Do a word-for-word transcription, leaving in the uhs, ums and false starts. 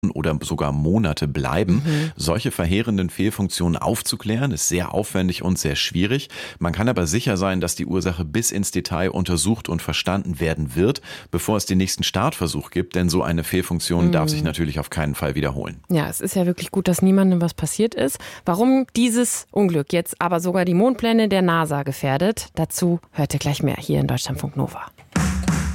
oder sogar Monate bleiben. Mhm. Solche verheerenden Fehlfunktionen aufzuklären, ist sehr aufwendig und sehr schwierig. Man kann aber sicher sein, dass die Ursache bis ins Detail untersucht und verstanden werden wird, bevor es den nächsten Startversuch gibt, denn so eine Fehlfunktion Mhm. darf sich natürlich auf keinen Fall wiederholen. Ja, es ist ja wirklich gut, dass niemandem was passiert ist. Warum dieses Unglück jetzt aber sogar die Mondpläne der NASA gefährdet, dazu hört ihr gleich mehr hier in Deutschlandfunk Nova.